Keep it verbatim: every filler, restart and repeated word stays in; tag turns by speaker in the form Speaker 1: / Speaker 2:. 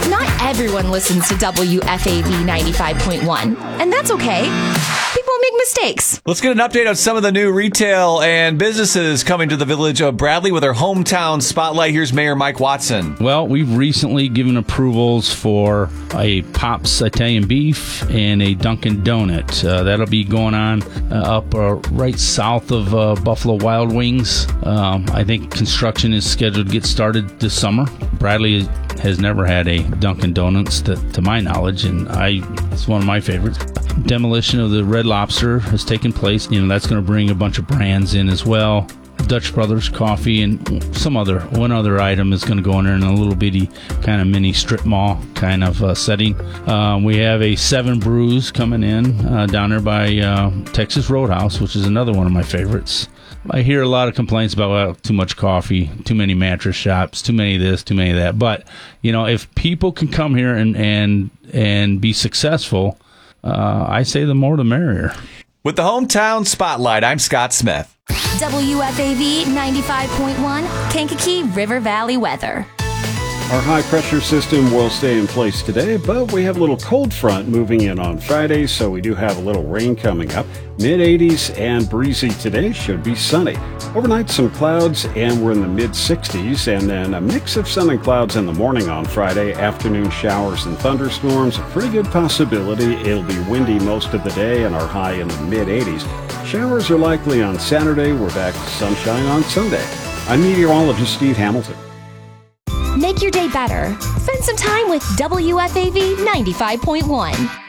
Speaker 1: Not everyone listens to W F A V ninety-five point one, and that's okay. People make mistakes.
Speaker 2: Let's get an update on some of the new retail and businesses coming to the village of Bradley with our hometown spotlight. Here's Mayor Mike Watson.
Speaker 3: Well, we've recently given approvals for a Pop's Italian Beef and a Dunkin' Donut. Uh, that'll be going on uh, up uh, right south of uh, Buffalo Wild Wings. Um, I think construction is scheduled to get started this summer. Bradley has never had a Dunkin' Donuts, to, to my knowledge, and I it's one of my favorites. Demolition of the Red Lobster has taken place. You know, that's going to bring a bunch of brands in as well. Dutch Brothers Coffee and some other, one other item is going to go in there in a little bitty kind of mini strip mall kind of uh, setting. Uh, we have a Seven Brews coming in uh, down there by uh, Texas Roadhouse, which is another one of my favorites. I hear a lot of complaints about well, too much coffee, too many mattress shops, too many of this, too many of that. But, you know, if people can come here and, and, and be successful, uh, I say the more the merrier.
Speaker 2: With the hometown spotlight, I'm Scott Smith.
Speaker 1: W F A V ninety-five point one, Kankakee River Valley weather.
Speaker 4: Our high-pressure system will stay in place today, but we have a little cold front moving in on Friday, so we do have a little rain coming up. mid eighties and breezy today, should be sunny. Overnight, some clouds, and we're in the mid sixties, and then a mix of sun and clouds in the morning on Friday. Afternoon showers and thunderstorms, a pretty good possibility. It'll be windy most of the day, and our high in the mid eighties. Showers are likely on Saturday. We're back to sunshine on Sunday. I'm meteorologist Steve Hamilton.
Speaker 1: Make your day better. Spend some time with W F A V ninety-five point one.